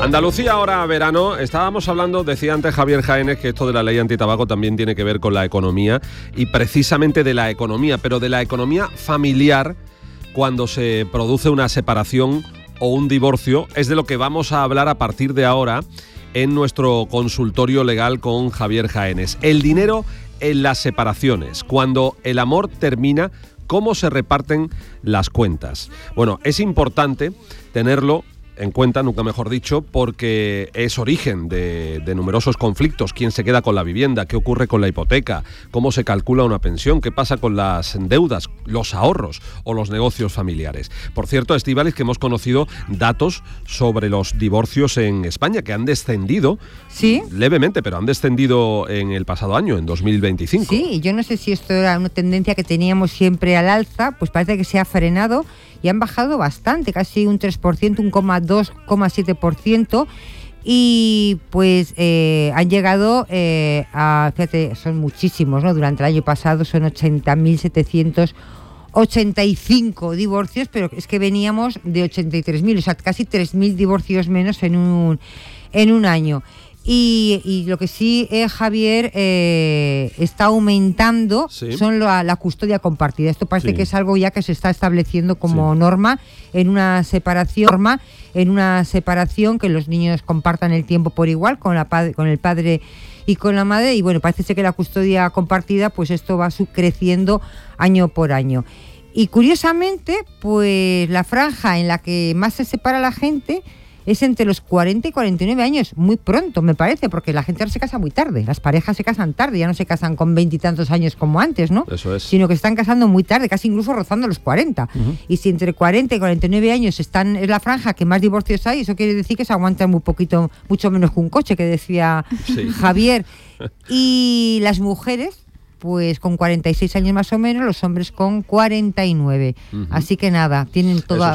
Andalucía ahora verano. Estábamos hablando, decía antes Javier Jaénes, que esto de la ley antitabaco también tiene que ver con la economía, y precisamente de la economía, pero de la economía familiar cuando se produce una separación o un divorcio. Es de lo que vamos a hablar a partir de ahora en nuestro consultorio legal con Javier Jaénes. El dinero en las separaciones, cuando el amor termina, ¿cómo se reparten las cuentas? Bueno, es importante tenerlo en cuenta, nunca mejor dicho, porque es origen de numerosos conflictos. ¿Quién se queda con la vivienda? ¿Qué ocurre con la hipoteca? ¿Cómo se calcula una pensión? ¿Qué pasa con las deudas, los ahorros o los negocios familiares? Por cierto, Estíbaliz, que hemos conocido datos sobre los divorcios en España, que han descendido, ¿sí?, levemente, pero han descendido en el pasado año, en 2025. Sí, yo no sé si esto era una tendencia que teníamos siempre al alza, pues parece que se ha frenado y han bajado bastante, casi un 3%, un 2,7%, y pues han llegado a, fíjate, son muchísimos, ¿no? Durante el año pasado son 80.785 divorcios, pero es que veníamos de 83.000, o sea, casi 3.000 divorcios menos en un año. Y lo que sí, Javier, está aumentando, ¿sí?, son la custodia compartida. Esto parece, sí, que es algo ya que se está estableciendo como, sí, norma en una separación, que los niños compartan el tiempo por igual con el padre y con la madre. Y bueno, parece ser que la custodia compartida, pues esto va creciendo año por año. Y curiosamente, pues la franja en la que más se separa la gente es entre los 40 y 49 años, muy pronto, me parece, porque la gente ahora se casa muy tarde, las parejas se casan tarde, ya no se casan con 20 y tantos años como antes, ¿no? Eso es. Sino que se están casando muy tarde, casi incluso rozando los 40. Uh-huh. Y si entre 40 y 49 años es la franja que más divorcios hay, eso quiere decir que se aguantan muy poquito, mucho menos que un coche, que decía, sí, Javier. Y las mujeres, pues con 46 años más o menos, los hombres con 49. Uh-huh. Así que nada, tienen toda...